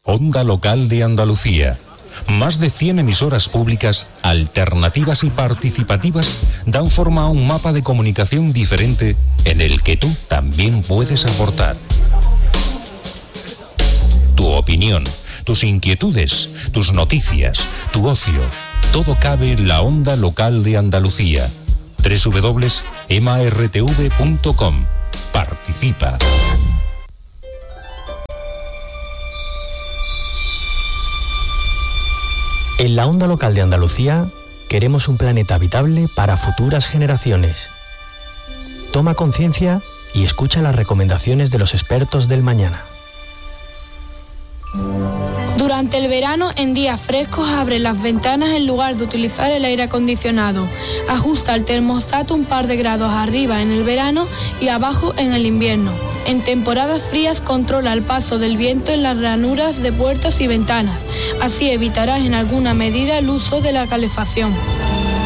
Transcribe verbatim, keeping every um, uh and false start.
Onda Local de Andalucía. Más de cien emisoras públicas, alternativas y participativas dan forma a un mapa de comunicación diferente en el que tú también puedes aportar. Tu opinión, tus inquietudes, tus noticias, tu ocio, todo cabe en la Onda Local de Andalucía. doble u doble u doble u punto e m a r t v punto com. Participa. En la Onda Local de Andalucía queremos un planeta habitable para futuras generaciones. Toma conciencia y escucha las recomendaciones de los expertos del mañana. Durante el verano, en días frescos, abre las ventanas en lugar de utilizar el aire acondicionado. Ajusta el termostato un par de grados arriba en el verano y abajo en el invierno. En temporadas frías, controla el paso del viento en las ranuras de puertas y ventanas. Así evitarás en alguna medida el uso de la calefacción.